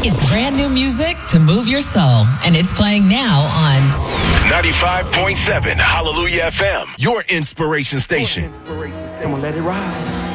It's brand new music to move your soul, and it's playing now on 95.7 Hallelujah FM, your inspiration station. Come on, let it rise.